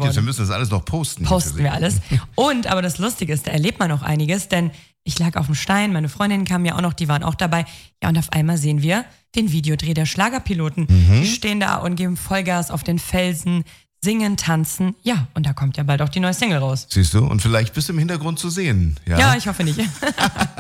Jetzt, wir müssen das alles noch posten. Posten wir alles. Und, aber das Lustige ist, da erlebt man auch einiges, denn ich lag auf dem Stein, meine Freundinnen kamen ja auch noch, die waren auch dabei. Ja, und auf einmal sehen wir den Videodreh der Schlagerpiloten. Die stehen da und geben Vollgas auf den Felsen, singen, tanzen. Ja, und da kommt ja bald auch die neue Single raus. Siehst du? Und vielleicht bist du im Hintergrund zu sehen. Ja, ich hoffe nicht.